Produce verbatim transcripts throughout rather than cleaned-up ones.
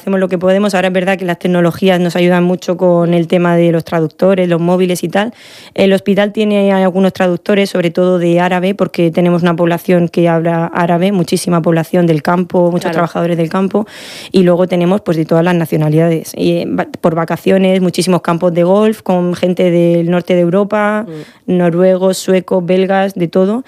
hacemos lo que podemos. Ahora es verdad que las tecnologías nos ayudan mucho con el tema de los traductores, los móviles y tal. El hospital tiene algunos traductores, sobre todo de árabe, porque tenemos una población que habla árabe, muchísima población del campo, muchos claro. trabajadores del campo, y luego tenemos pues de todas las nacionalidades. Y, por vacaciones, muchísimos campos de golf con gente del norte de Europa, mm. noruegos, suecos, belgas, de todo.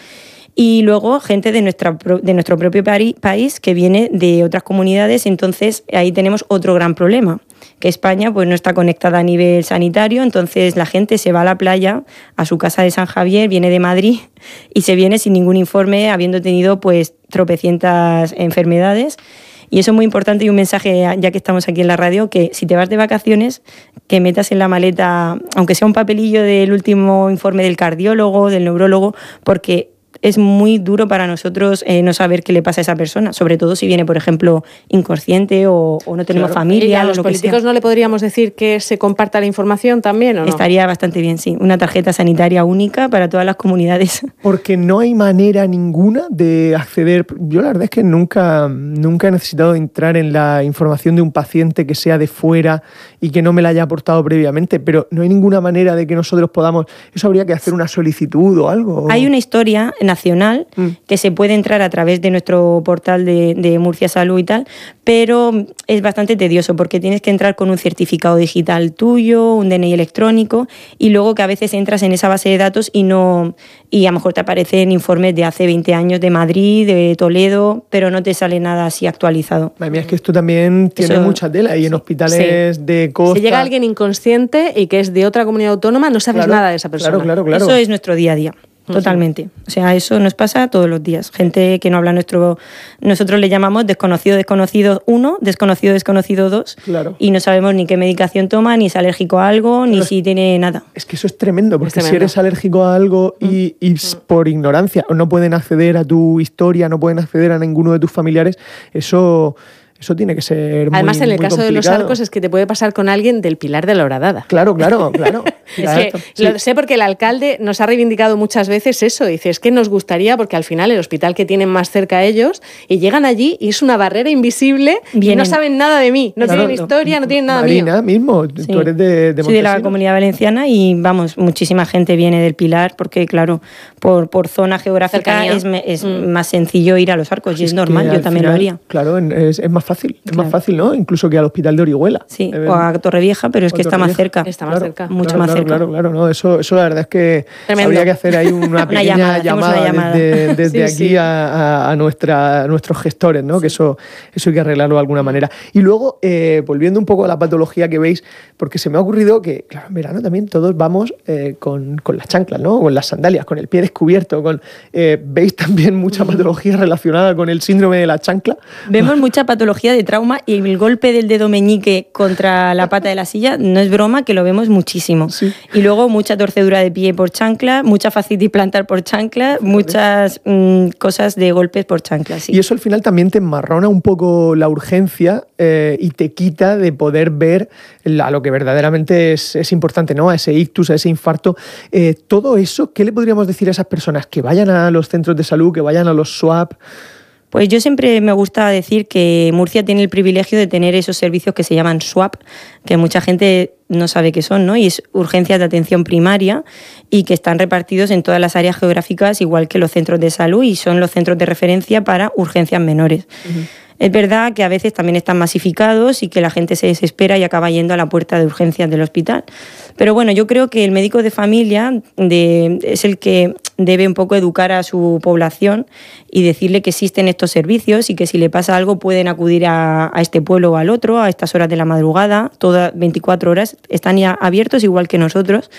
Y luego gente de, nuestra, de nuestro propio país que viene de otras comunidades. Entonces ahí tenemos otro gran problema, que España pues no está conectada a nivel sanitario, entonces la gente se va a la playa, a su casa de San Javier, viene de Madrid y se viene sin ningún informe, habiendo tenido pues tropecientas enfermedades. Y eso es muy importante, y un mensaje, ya que estamos aquí en la radio, que si te vas de vacaciones, que metas en la maleta, aunque sea un papelillo del último informe del cardiólogo, del neurólogo, porque es muy duro para nosotros eh, no saber qué le pasa a esa persona, sobre todo si viene, por ejemplo, inconsciente o, o no tenemos claro. familia. ¿Y a los lo políticos no le podríamos decir que se comparta la información también o no? Estaría bastante bien, sí. Una tarjeta sanitaria única para todas las comunidades. Porque no hay manera ninguna de acceder. Yo la verdad es que nunca, nunca he necesitado entrar en la información de un paciente que sea de fuera y que no me la haya aportado previamente, pero no hay ninguna manera de que nosotros podamos... Eso habría que hacer una solicitud o algo. Hay una historia nacional mm. que se puede entrar a través de nuestro portal de, de Murcia Salud y tal, pero es bastante tedioso porque tienes que entrar con un certificado digital tuyo, un D N I electrónico, y luego que a veces entras en esa base de datos y no y a lo mejor te aparecen informes de hace veinte años de Madrid, de Toledo, pero no te sale nada así actualizado. Madre mía, es que esto también tiene Eso, mucha tela y en hospitales sí. de costa... Si llega alguien inconsciente y que es de otra comunidad autónoma, no sabes claro, nada de esa persona. Claro, claro, claro. Eso es nuestro día a día. Totalmente. O sea, eso nos pasa todos los días. Gente que no habla nuestro... Nosotros le llamamos desconocido desconocido uno, desconocido desconocido dos, claro. y no sabemos ni qué medicación toma, ni es alérgico a algo, ni Pero si tiene nada. Es que eso es tremendo, porque es tremendo. si eres alérgico a algo y, y mm. por ignorancia no pueden acceder a tu historia, no pueden acceder a ninguno de tus familiares, eso... Eso tiene que ser muy Además, en el muy caso complicado. de los arcos es que te puede pasar con alguien del Pilar de la Horadada. Claro, claro, claro. Es que sí. Lo sé porque el alcalde nos ha reivindicado muchas veces eso. Dice, es que nos gustaría, porque al final el hospital que tienen más cerca a ellos, y llegan allí y es una barrera invisible, y no saben nada de mí, no claro, tienen historia, no tienen nada Marina, mío. mismo, sí. tú eres de, de Soy de la Comunidad Valenciana y, vamos, muchísima gente viene del Pilar porque, claro, por, por zona geográfica es, es mm. más sencillo ir a los arcos y es, es normal, yo también final, lo haría. Claro, es, es más fácil, es claro. más fácil, ¿no? Incluso que al hospital de Orihuela. Sí, eh, o a Torrevieja, pero es que está más cerca. Está más claro, cerca. Mucho claro, más claro, cerca. Claro, claro, no, eso, eso la verdad es que Tremendo. habría que hacer ahí una pequeña una llamada, llamada, una llamada desde, desde sí, aquí sí. A, a, nuestra, a nuestros gestores, ¿no? Sí. Que eso, eso hay que arreglarlo de alguna manera. Y luego, eh, volviendo un poco a la patología que veis, porque se me ha ocurrido que, claro, en verano también todos vamos eh, con, con las chanclas, ¿no? Con las sandalias, con el pie descubierto, con eh, ¿veis también mucha patología relacionada con el síndrome de la chancla? Vemos mucha patología de trauma y el golpe del dedo meñique contra la pata de la silla, no es broma, que lo vemos muchísimo. Sí. Y luego mucha torcedura de pie por chancla, mucha fascitis plantar por chancla, ¿vale? muchas mmm, cosas de golpes por chancla. Sí. Y eso al final también te enmarrona un poco la urgencia eh, y te quita de poder ver a lo que verdaderamente es, es importante, ¿no? A ese ictus, a ese infarto. Eh, todo eso, ¿qué le podríamos decir a esas personas? Que vayan a los centros de salud, que vayan a los SWAP. Pues yo siempre me gusta decir que Murcia tiene el privilegio de tener esos servicios que se llaman SWAP, que mucha gente no sabe qué son, ¿no? Y es urgencias de atención primaria y que están repartidos en todas las áreas geográficas, igual que los centros de salud, y son los centros de referencia para urgencias menores. Uh-huh. Es verdad que a veces también están masificados y que la gente se desespera y acaba yendo a la puerta de urgencias del hospital. Pero bueno, yo creo que el médico de familia de, es el que debe un poco educar a su población y decirle que existen estos servicios y que si le pasa algo pueden acudir a, a este pueblo o al otro a estas horas de la madrugada, todas veinticuatro horas, están ya abiertos igual que nosotros.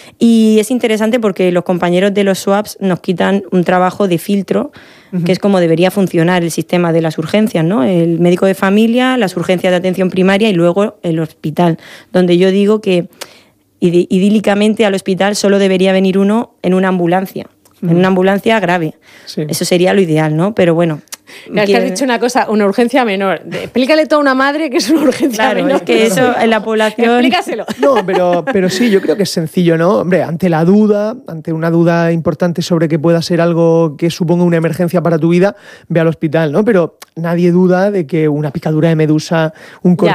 Y es interesante porque los compañeros de los SWAPs nos quitan un trabajo de filtro, uh-huh. que es como debería funcionar el sistema de las urgencias, ¿no? El médico de familia, las urgencias de atención primaria y luego el hospital, donde yo digo que idílicamente al hospital solo debería venir uno en una ambulancia, uh-huh. en una ambulancia grave. Sí. Eso sería lo ideal, ¿no? Pero bueno... Claro, es que has dicho una cosa, una urgencia menor. Explícale todo a una madre que es una urgencia claro, menor. Es que eso en la población... Explícaselo. No, pero, pero sí, yo creo que es sencillo, ¿no? Hombre, ante la duda, ante una duda importante sobre que pueda ser algo que suponga una emergencia para tu vida, ve al hospital, ¿no? Pero nadie duda de que una picadura de medusa, un corte